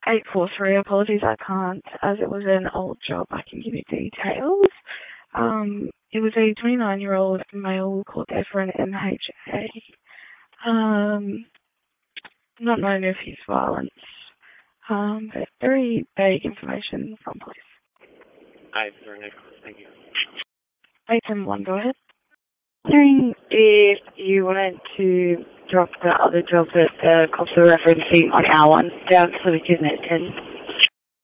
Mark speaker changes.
Speaker 1: 843. Apologies, I can't, as it was an old job. I can give you details. It was a 29-year-old male called there for an MHA. Not known of his violence. But very vague information from police.
Speaker 2: Thank you.
Speaker 1: 871, go ahead. Wondering if you wanted to drop the other job that the cops are referencing on our one down so we can attend.